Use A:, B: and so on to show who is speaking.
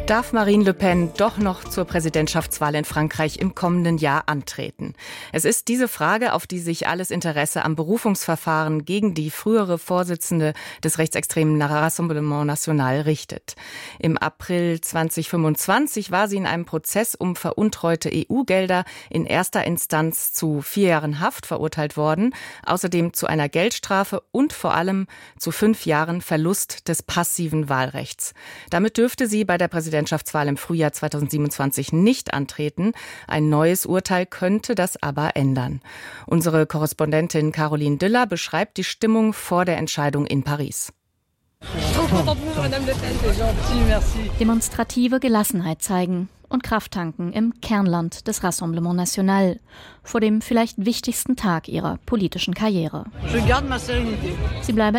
A: Darf Marine Le Pen doch noch zur Präsidentschaftswahl in Frankreich im kommenden Jahr antreten? Es ist diese Frage, auf die sich alles Interesse am Berufungsverfahren gegen die frühere Vorsitzende des rechtsextremen Rassemblement National richtet. Im April 2025 war sie in einem Prozess um veruntreute EU-Gelder in erster Instanz zu 4 Jahren Haft verurteilt worden, außerdem zu einer Geldstrafe und vor allem zu 5 Jahren Verlust des passiven Wahlrechts. Damit dürfte sie bei der Präsidentschaftswahl im Frühjahr 2027 nicht antreten. Ein neues Urteil könnte das aber ändern. Unsere Korrespondentin Caroline Düller beschreibt die Stimmung vor der Entscheidung in Paris.
B: Demonstrative Gelassenheit zeigen und Kraft tanken im Kernland des Rassemblement National vor dem vielleicht wichtigsten Tag ihrer politischen Karriere. Sie bleibe